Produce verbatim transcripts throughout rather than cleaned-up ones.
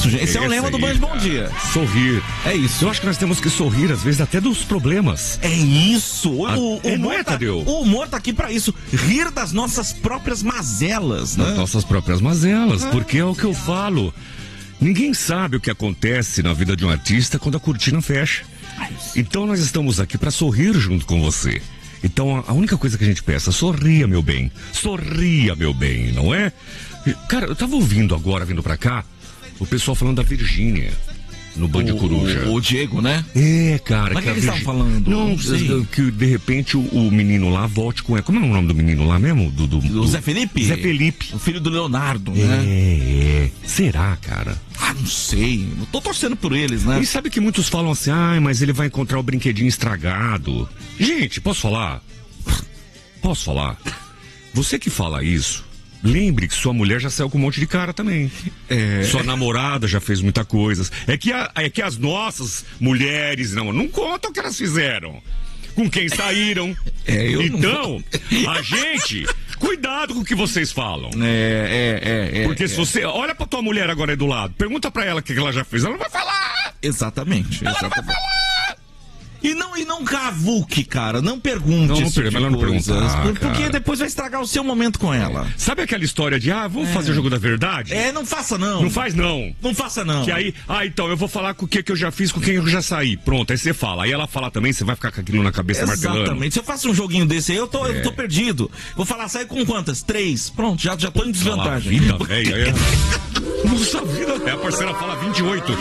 isso, gente. Esse é o lema do Band Bom Dia. Sorrir. É isso. Eu acho que nós temos que sorrir, às vezes, até dos problemas. É isso. O, Ah, o, é, humor não é, tá, Tadeu? o humor tá aqui pra isso. Rir das nossas próprias mazelas, né? Das nossas próprias mazelas, porque é o que eu falo. Ninguém sabe o que acontece na vida de um artista quando a cortina fecha. Então nós estamos aqui para sorrir junto com você. Então a única coisa que a gente peça, sorria, meu bem. Sorria, meu bem, não é? Cara, eu tava ouvindo agora, vindo pra cá, o pessoal falando da Virgínia no Band O, Coruja. o, o Diego, né? É, cara. Mas que a eles estavam Virgi- falando? Não, Não sei. que de repente o, o menino lá volte com ela. Como é o nome do menino lá mesmo? Do, do, O do- Zé Felipe? Zé Felipe. O filho do Leonardo, É, né? é. Será, cara? Ah, não sei. Eu tô torcendo por eles, né? E sabe que muitos falam assim, ai, mas ele vai encontrar o brinquedinho estragado. Gente, posso falar? Posso falar? Você que fala isso, lembre que sua mulher já saiu com um monte de cara também. É. Sua namorada já fez muita coisa. É que, a- é que as nossas mulheres não, não contam o que elas fizeram. Com quem saíram. É, eu não então, a gente, cuidado com o que vocês falam. É, é, é. é Porque é. se você olha pra tua mulher agora aí do lado, pergunta pra ela o que ela já fez, ela não vai falar. Exatamente, Ela não vai exatamente. falar. E não, e não cavuque, cara. Não pergunte Não, não esse tipo per- de melhor não coisas, perguntar, por- Porque cara. depois vai estragar o seu momento com ela. Sabe aquela história de, ah, vamos fazer o jogo da verdade? É, não faça não. Não faz não. Não faça não. Que aí, ah, então, eu vou falar com o que, que eu já fiz, com quem eu já saí. Pronto, aí você fala. Aí ela fala também, você vai ficar com aquilo na cabeça martelando. Exatamente. Se eu faço um joguinho desse aí, eu tô, eu tô perdido. Vou falar, sai com quantas? Três. Pronto, já, já tô em desvantagem. Vida, velho. É. Nossa vida, é, a parceira fala vinte e oito.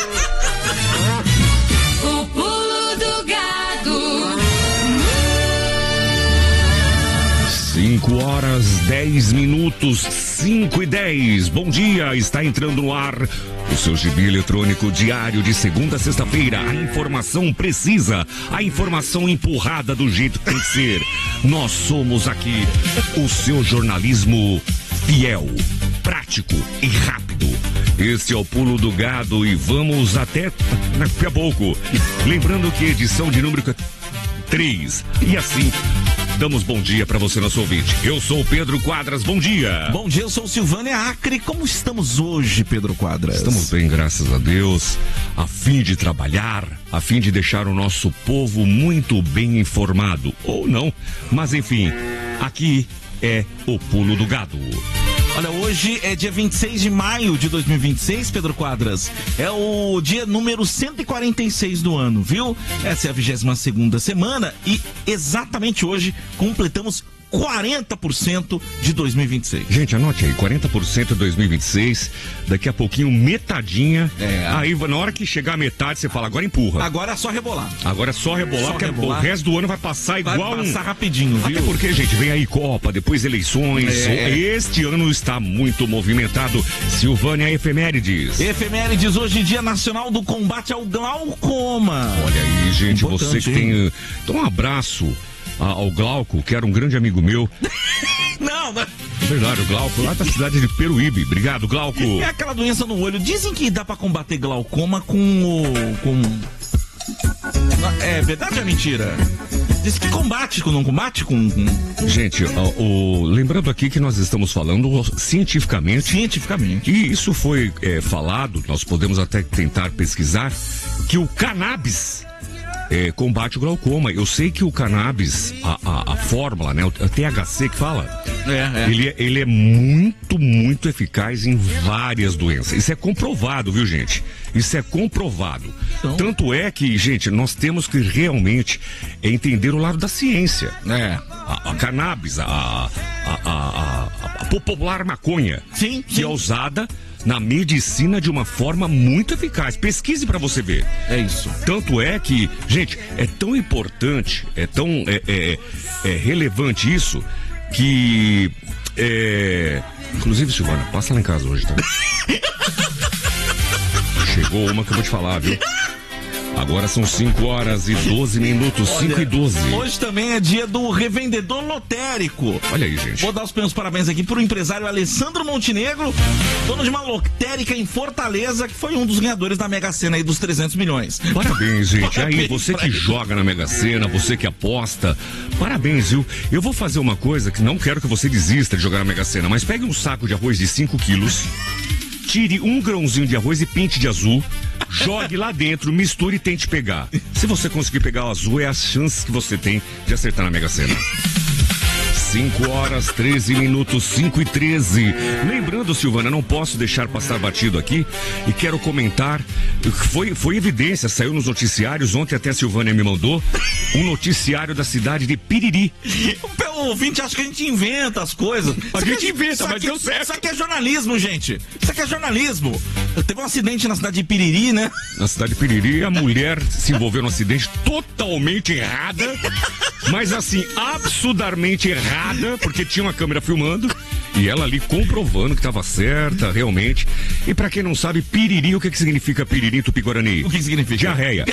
O pulo do gado. cinco horas, dez minutos, cinco e dez. Bom dia, está entrando no ar o seu gibi eletrônico diário de segunda a sexta-feira. A informação precisa, a informação empurrada do jeito que tem que ser. Nós somos aqui o seu jornalismo fiel, prático e rápido. Este é o Pulo do Gado e vamos até daqui a pouco. Lembrando que edição de número três. E assim, damos bom dia para você, nosso ouvinte. Eu sou o Pedro Quadras, bom dia. Bom dia, eu sou o Silvânia Acre. Como estamos hoje, Pedro Quadras? Estamos bem, graças a Deus, a fim de trabalhar, a fim de deixar o nosso povo muito bem informado. Ou não, mas enfim, aqui é o Pulo do Gado. Olha, hoje é dia vinte e seis de maio de dois mil e vinte e seis, Pedro Quadras. É o dia número cento e quarenta e seis do ano, viu? Essa é a vigésima segunda semana e exatamente hoje completamos quarenta por cento de dois mil e vinte e seis. Gente, anote aí, quarenta por cento de dois mil e vinte e seis, daqui a pouquinho metadinha. É. Aí na hora que chegar a metade, você fala, agora empurra. Agora é só rebolar. Agora é só rebolar, Só porque rebolar. o resto do ano vai passar Vai igual passar um... rapidinho, viu? Até porque, gente, vem aí Copa, depois eleições. É. Este ano está muito movimentado. Silvânia Efemérides. Efemérides, hoje dia nacional do combate ao glaucoma. Olha aí, gente, Importante, você que tem... uh, Então um abraço a- ao Glauco, que era um grande amigo meu. Não, não. É verdade, o Glauco, lá da cidade de Peruíbe. Obrigado, Glauco. É aquela doença no olho. Dizem que dá pra combater glaucoma com o... com... É verdade ou é mentira? Diz que combate, não combate com... com... Gente, o, o- lembrando aqui que nós estamos falando cientificamente. Cientificamente. E isso foi é, falado, nós podemos até tentar pesquisar, que o cannabis é, combate o glaucoma. Eu sei que o cannabis, a, a, a fórmula, né, o T H C que fala, É, é. Ele, é- ele é muito, muito eficaz em várias doenças. Isso é comprovado, viu, gente? Isso é comprovado. Então- Tanto é que, gente, nós temos que realmente entender o lado da ciência. É. A, a cannabis, a, a, a, a, a popular maconha, Sim, que sim. é usada na medicina de uma forma muito eficaz. Pesquise pra você ver. É isso. Tanto é que, gente, é tão importante, é tão é, é, é relevante isso, que é... Inclusive, Silvana, passa lá em casa hoje, tá? Chegou uma que eu vou te falar, viu? Agora são cinco horas e doze minutos, cinco e doze. Hoje também é dia do revendedor lotérico. Olha aí, gente. Vou dar os meus parabéns aqui pro empresário Alessandro Montenegro, dono de uma lotérica em Fortaleza, que foi um dos ganhadores da Mega Sena aí dos trezentos milhões. Parabéns, gente. Aí, Parabéns você pra que ele. joga na Mega Sena, você que aposta, parabéns, viu? Eu vou fazer uma coisa que não quero que você desista de jogar na Mega Sena, mas pegue um saco de arroz de cinco quilos, tire um grãozinho de arroz e pinte de azul, jogue lá dentro, misture e tente pegar. Se você conseguir pegar o azul, é a chance que você tem de acertar na Mega Sena. cinco horas, treze minutos, cinco e treze. Lembrando, Silvana, não posso deixar passar batido aqui e quero comentar. Foi, foi evidência, saiu nos noticiários. Ontem até a Silvânia me mandou um noticiário da cidade de Piriri. O ouvinte acha que a gente inventa as coisas. A Isso gente aqui, inventa, isso mas aqui, deu certo. Isso aqui é jornalismo, gente. Isso aqui é jornalismo. Teve um acidente na cidade de Piriri, né? Na cidade de Piriri, a mulher se envolveu num acidente totalmente errada, mas assim, absurdamente errada, porque tinha uma câmera filmando e ela ali comprovando que estava certa, realmente. E pra quem não sabe, Piriri, o que que significa Piriri em Tupi-Guarani? O que significa? Diarreia.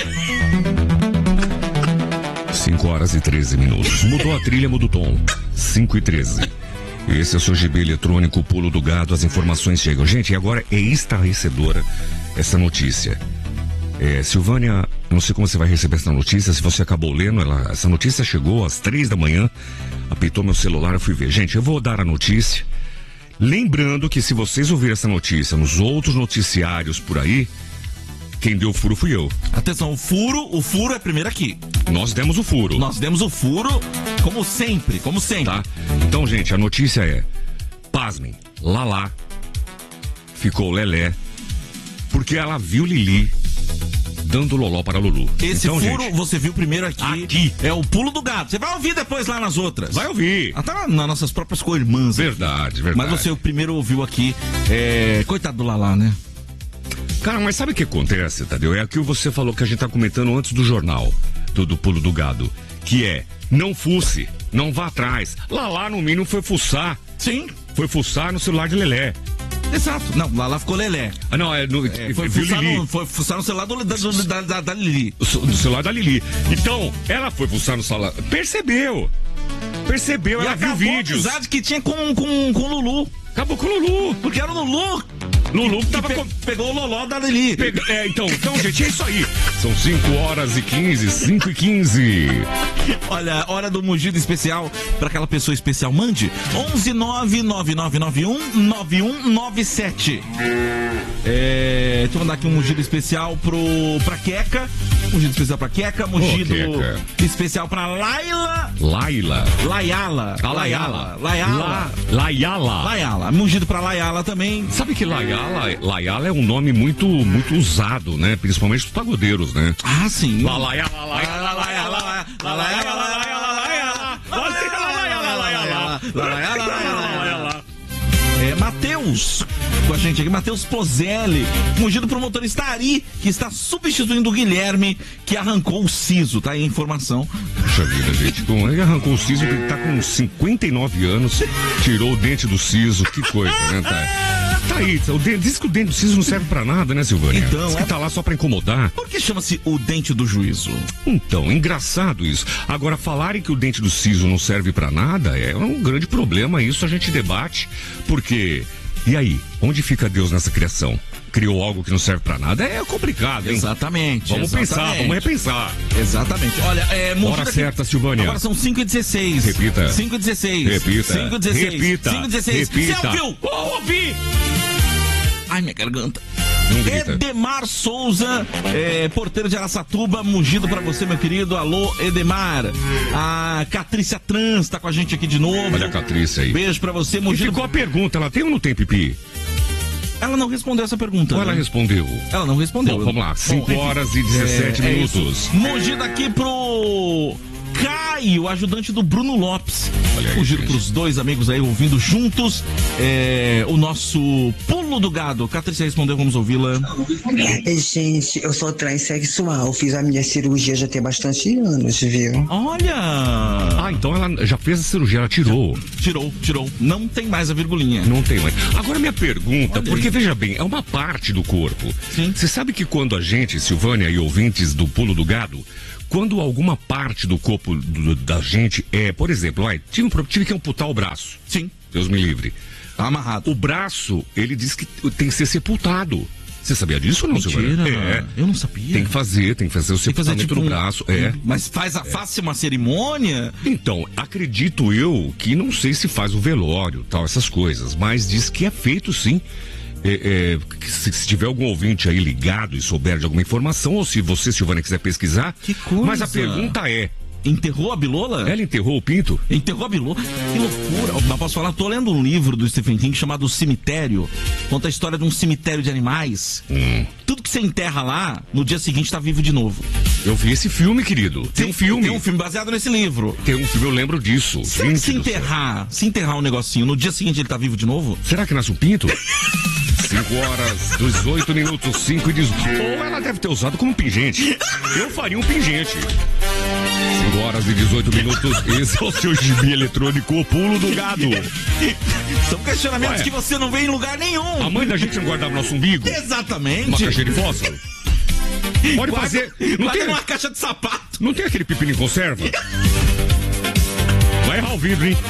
cinco horas e treze minutos. Mudou a trilha, muda o tom. cinco e treze. Esse é o seu G B eletrônico, Pulo do Gado, as informações chegam. Gente, e agora é estarrecedora essa notícia. É, Silvânia, não sei como você vai receber essa notícia, se você acabou lendo, ela, essa notícia chegou às três da manhã, apitou meu celular, eu fui ver. Gente, eu vou dar a notícia, lembrando que se vocês ouvirem essa notícia nos outros noticiários por aí, quem deu o furo fui eu. Atenção, o furo, o furo é primeiro aqui. Nós demos o furo. Nós demos o furo, como sempre, como sempre. Tá? Então, gente, a notícia é, pasmem, Lala ficou lelé, porque ela viu Lili dando loló para Lulu. Esse então, furo gente, você viu primeiro aqui. Aqui. É o pulo do gato. Você vai ouvir depois lá nas outras. Vai ouvir. Até nas nossas próprias co-irmãs. Verdade, verdade. Mas você o primeiro ouviu aqui. É... Coitado do Lala, né? Cara, mas sabe o que acontece, Tadeu? É aquilo que você falou que a gente tá comentando antes do jornal, do, do Pulo do Gado, que é, não fuce, não vá atrás. Lala, no mínimo, foi fuçar. Sim. Foi fuçar no celular de Lelé. Exato. Não, Lala ficou lelé. Ah, não, é... No, É, foi, viu fuçar Lili. no, foi fuçar no celular do, da, do, da, da, da Lili. No celular da Lili. Então, ela foi fuçar no celular. Percebeu. Percebeu, E ela viu acabou a vídeos. amizade que tinha com, com, com o Lulu. Acabou com o Lulu. Porque era o Lulu. Lulu que tava pe- com... pegou o loló da Lili. Pega- É, então, então, gente, é isso aí. São cinco horas e quinze, cinco e quinze. Olha, hora do mugido especial para aquela pessoa especial. Mande onze nove nove nove nove um nove um nove sete. É, deixa eu mandar aqui um mugido especial pro, pra Queca. Mugido especial pra Queca. Mugido Queca. especial pra Laila. Laila. Laiala. A Laiala. Laiala. La- Laiala. Laiala. Mugido pra Laiala também. Sabe que Laiala, Laiala é um nome muito, muito usado, né? Principalmente dos pagodeiros, né? Ah, sim. La Laiala, Laiala, Laiala, Laiala, Laiala. É, Matheus, com a gente aqui, Matheus Pozelli, ungido pro motorista Ari, que está substituindo o Guilherme, que arrancou o siso, tá aí a informação. Puxa vida, gente. Bom, ele arrancou o siso, ele tá com cinquenta e nove anos, tirou o dente do siso, que coisa, né? Tá, tá aí, o dente, diz que o dente do siso não serve pra nada, né, Silvânia? Então, diz que é- tá lá só pra incomodar. Por que chama-se o dente do juízo? Então, engraçado isso. Agora, falarem que o dente do siso não serve pra nada é um grande problema, isso a gente debate, porque, e aí, onde fica Deus nessa criação? Criou algo que não serve pra nada? É complicado, hein? Exatamente. Vamos exatamente. pensar, vamos repensar. Exatamente. Olha, é... Hora Mogi daqui- certa, Silvânia. Agora são cinco e dezesseis. Repita. cinco e dezesseis. Repita. cinco e dezesseis. Repita. cinco e dezesseis. Repita. Você ouviu? Oh, ouvi! Ai, minha garganta. Não grita. Edemar Souza, é, porteiro de Araçatuba, mugido pra você, meu querido. Alô, Edemar. A Catrícia Trans tá com a gente aqui de novo. Olha a Catrícia aí. Beijo pra você, E mugido. ficou a pergunta, ela tem ou não tem pipi? Ela não respondeu essa pergunta. Ou ela né? respondeu? Ela não respondeu. Bom, vamos lá, cinco Bom, horas e dezessete é, é minutos. isso. Mugido aqui pro Caio, ajudante do Bruno Lopes. Olha aí, Mugido gente. pros dois amigos aí ouvindo juntos é, o nosso Pulo do Gado. Catrícia respondeu, vamos ouvi-la. Gente, eu sou transexual, fiz a minha cirurgia já tem bastante anos, viu? Olha! Ah, então ela já fez a cirurgia, ela tirou. Tirou, tirou. Não tem mais a virgulinha. Não tem mais. Agora minha pergunta, Olha porque aí. veja bem, é uma parte do corpo. Sim. Você sabe que quando a gente, Silvânia e ouvintes do Pulo do Gado, quando alguma parte do corpo do- da gente é, por exemplo, ai, tive, um pro- tive que amputar o braço. Sim. Deus me livre. Tá amarrado. O braço, ele diz que tem que ser sepultado. Você sabia disso ou não, Mentira. Silvânia? É. Eu não sabia. Tem que fazer, tem que fazer o Tem que fazer sepultamento tipo do um- braço. É. Mas faz a face uma cerimônia? Então, acredito eu que não sei se faz o velório, tal, essas coisas, mas diz que é feito sim. É, é, se, se tiver algum ouvinte aí ligado e souber de alguma informação, ou se você, Silvânia, quiser pesquisar. Que coisa. Mas a pergunta é... Enterrou a bilola? Ela enterrou o pinto? Enterrou a bilola? Que loucura. Mas posso falar, tô lendo um livro do Stephen King chamado O Cemitério. Conta a história de um cemitério de animais. Hum. Tudo que você enterra lá, no dia seguinte tá vivo de novo. Eu vi esse filme, querido. Tem, tem um filme. Tem um filme baseado nesse livro. Tem um filme, eu lembro disso. Será que se enterrar, se enterrar um negocinho, no dia seguinte ele tá vivo de novo? Será que nasce um pinto? cinco horas, dezoito minutos, cinco e dezoito. Ou ela deve ter usado como pingente. Eu faria um pingente. cinco horas e dezoito minutos, esse é o seu gibi eletrônico, o Pulo do Gado. São questionamentos Ué. que você não vê em lugar nenhum. A mãe da gente não guardava nosso umbigo? Exatamente. Uma caixinha de fósforo? Pode guarda, fazer. Não guarda tem uma caixa de sapato. Não tem aquele pepino em conserva? Vai errar o vidro, hein?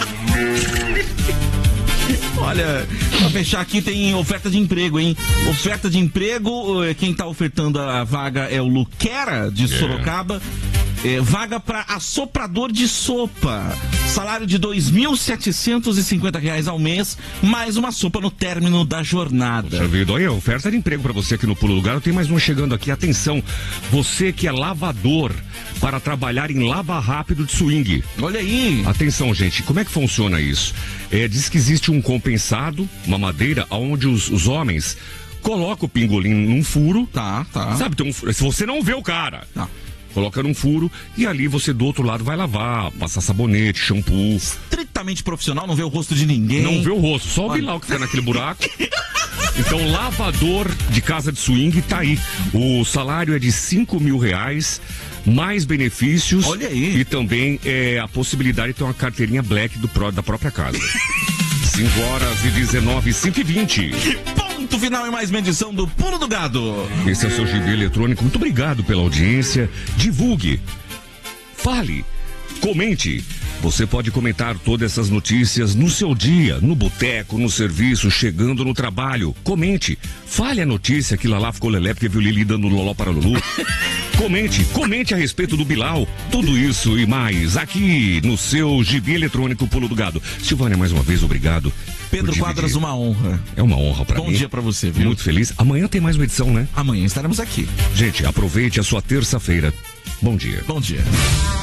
Olha, pra fechar aqui tem oferta de emprego, hein? Oferta de emprego, quem tá ofertando a vaga é o Luquera, de Sorocaba. É, vaga para assoprador de sopa. Salário de dois mil setecentos e cinquenta reais ao mês, mais uma sopa no término da jornada. Poxa vida, olha, oferta de emprego para você aqui no Pulo do Gado. Tem mais uma chegando aqui. Atenção, você que é lavador para trabalhar em lava rápido de swing. Olha aí. Atenção, gente, como é que funciona isso? É, diz que existe um compensado, uma madeira, onde os, os homens colocam o pingolim num furo. Tá, tá. Sabe, tem um, se você não vê o cara... Tá. Coloca num furo e ali você do outro lado vai lavar, passar sabonete, shampoo. Estritamente profissional, não vê o rosto de ninguém. Não vê o rosto, só o Bilal que tá naquele buraco. Então, lavador de casa de swing tá aí. O salário é de cinco mil reais, mais benefícios. Olha aí. E também é, a possibilidade de ter uma carteirinha black do, da própria casa. cinco horas e dezenove, cinco e vinte. Ponto final em mais uma edição do Pulo do Gado. Esse é o seu gibi eletrônico. Muito obrigado pela audiência. Divulgue, fale, comente. Você pode comentar todas essas notícias no seu dia, no boteco, no serviço, chegando no trabalho. Comente, fale a notícia que Lalá ficou lelé porque viu Lili dando loló para Lulu. Comente, comente a respeito do Bilal. Tudo isso e mais aqui no seu gibi eletrônico Pulo do Gado. Silvânia, mais uma vez, obrigado. Pedro Quadras, uma honra. É uma honra pra mim. Bom dia pra você, viu? Muito feliz. Amanhã tem mais uma edição, né? Amanhã estaremos aqui. Gente, aproveite a sua terça-feira. Bom dia. Bom dia.